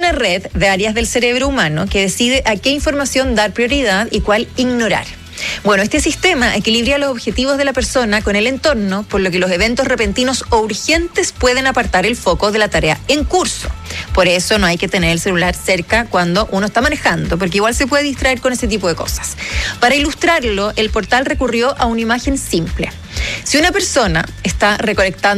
una red de áreas del cerebro humano que decide a qué información dar prioridad y cuál ignorar. Bueno, este sistema equilibra los objetivos de la persona con el entorno, por lo que los eventos repentinos o urgentes pueden apartar el foco de la tarea en curso. Por eso no hay que tener el celular cerca cuando uno está manejando, porque igual se puede distraer con ese tipo de cosas. Para ilustrarlo, el portal recurrió a una imagen simple. Si una persona está recolectando